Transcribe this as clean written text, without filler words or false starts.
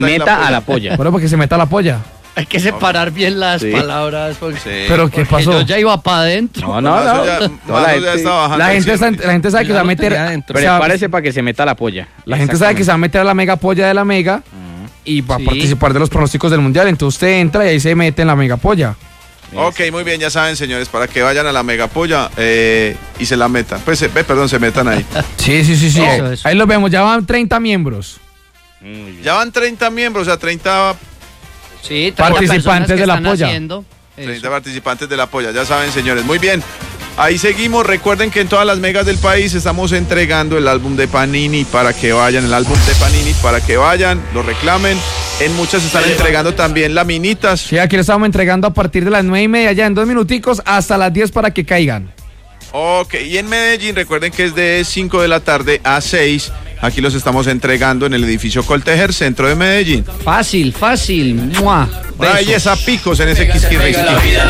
Meta a la polla. Bueno, porque se meta la polla. Hay que separar bien las palabras. Porque, Sí. Pero ¿qué pasó? yo ya iba para adentro. No. Mazo ya está bajando. La gente sabe que se va a Ya lo meter. tenía adentro. o sea, Prepárese para que se meta la polla. la gente sabe que se va a meter a la mega polla de la mega y va a Sí. participar de los pronósticos del mundial. Entonces usted entra y ahí se mete en la mega polla. Ok, muy bien, ya saben, señores, para que vayan a la megapolla y se la metan. Pues, se metan ahí. Sí. Eso. Ahí los vemos, ya van 30 miembros. Ya van 30 miembros, o sea, 30 Sí, Participantes de la polla. 30 participantes de la polla, ya saben, señores. Muy bien, ahí seguimos. Recuerden que en todas las megas del país estamos entregando el álbum de Panini para que vayan, lo reclamen. En muchas están entregando también laminitas. Sí, aquí lo estamos entregando a partir de las 9:30, ya en 2 minuticos, hasta las 10 para que caigan. Ok, y en Medellín, recuerden que es de 5 de la tarde a 6. Aquí los estamos entregando en el edificio Coltejer, centro de Medellín. Fácil. ¡Mua! Una belleza, picos en ese Kiski Racing.